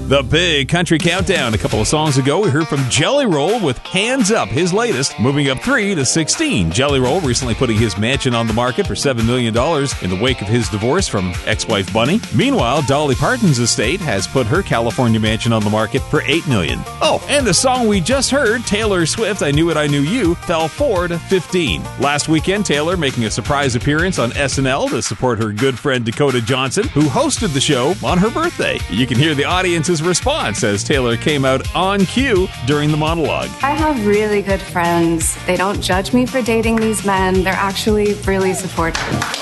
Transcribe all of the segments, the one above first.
The Big Country Countdown. A couple of songs ago, we heard from Jelly Roll with Hands Up, his latest, moving up 3 to 16. Jelly Roll recently putting his mansion on the market for $7 million in the wake of his divorce from ex-wife Bunny. Meanwhile, Dolly Parton's estate has put her California mansion on the market for $8 million. Oh, and the song we just heard, Taylor Swift, I Knew It, I Knew You, fell 4 to 15. Last weekend, Taylor making a surprise appearance on SNL to support her good friend Dakota Johnson, who hosted the show on her birthday. You can hear the audience's response as Taylor came out on cue during the monologue. I have really good friends. They don't judge me for dating these men. They're actually really supportive.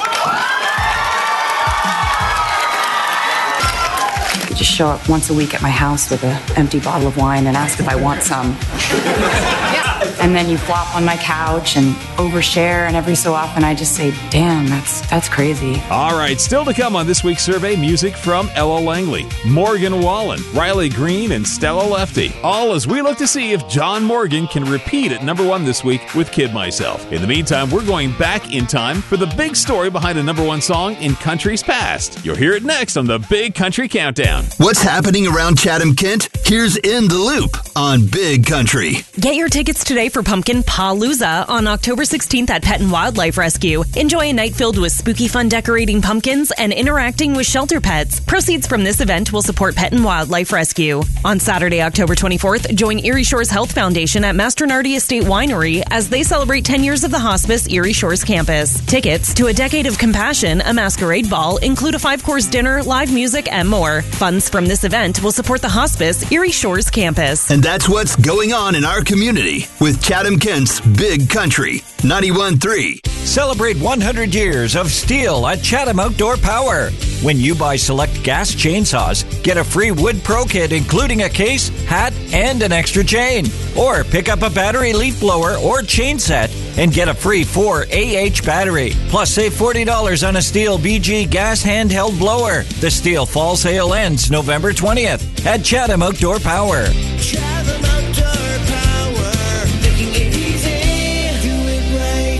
You just show up once a week at my house with an empty bottle of wine and ask if I want some. And then you flop on my couch and overshare, and every so often I just say, damn, that's crazy. All right, still to come on this week's survey, music from Ella Langley, Morgan Wallen, Riley Green, and Stella Lefty. All as we look to see if John Morgan can repeat at number 1 this week with Kid Myself. In the meantime, we're going back in time for the big story behind a number 1 song in country's past. You'll hear it next on the Big Country Countdown. What's happening around Chatham-Kent? Here's In the Loop on Big Country. Get your tickets today for Pumpkin Palooza on October 16th at Pet and Wildlife Rescue. Enjoy a night filled with spooky fun decorating pumpkins and interacting with shelter pets. Proceeds from this event will support Pet and Wildlife Rescue. On Saturday, October 24th, join Erie Shores Health Foundation at Mastronardi Estate Winery as they celebrate 10 years of the hospice Erie Shores campus. Tickets to A Decade of Compassion, a masquerade ball, include a 5-course dinner, live music, and more. Funds from this event will support the hospice Erie Shores campus. And that's what's going on in our community with Chatham-Kent's Big Country 91.3. Celebrate 100 years of Stihl at Chatham Outdoor Power. When you buy select gas chainsaws, get a free wood pro kit including a case, hat, and an extra chain. Or pick up a battery leaf blower or chain set and get a free 4 AH battery. Plus save $40 on a Stihl BG gas handheld blower. The Stihl fall sale ends November 20th at Chatham Outdoor Power. Chatham Outdoor Power, making it easy, do it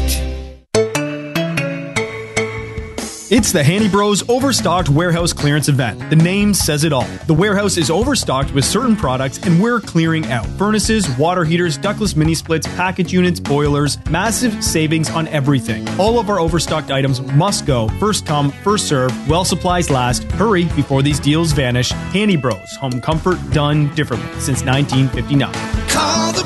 right. It's the Handy Bros Overstocked Warehouse Clearance Event. The name says it all. The warehouse is overstocked with certain products and we're clearing out. Furnaces, water heaters, ductless mini splits, package units, boilers, massive savings on everything. All of our overstocked items must go. First come, first serve, while supplies last. Hurry before these deals vanish. Handy Bros, home comfort done differently since 1959. Call the